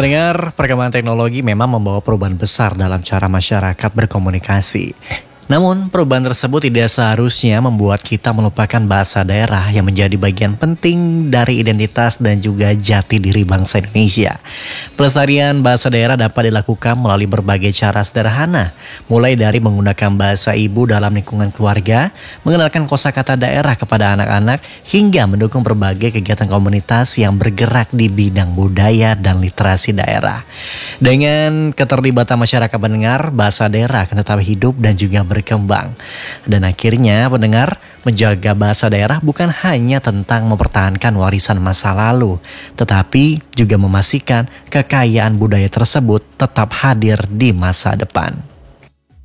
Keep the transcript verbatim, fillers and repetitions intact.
Pendengar, perkembangan teknologi memang membawa perubahan besar dalam cara masyarakat berkomunikasi. Namun, perubahan tersebut tidak seharusnya membuat kita melupakan bahasa daerah yang menjadi bagian penting dari identitas dan juga jati diri bangsa Indonesia. Pelestarian bahasa daerah dapat dilakukan melalui berbagai cara sederhana, mulai dari menggunakan bahasa ibu dalam lingkungan keluarga, mengenalkan kosakata daerah kepada anak-anak, hingga mendukung berbagai kegiatan komunitas yang bergerak di bidang budaya dan literasi daerah. Dengan keterlibatan masyarakat pendengar, bahasa daerah akan tetap hidup dan juga berkembang. Dan akhirnya pendengar, menjaga bahasa daerah bukan hanya tentang mempertahankan warisan masa lalu, tetapi juga memastikan kekayaan budaya tersebut tetap hadir di masa depan.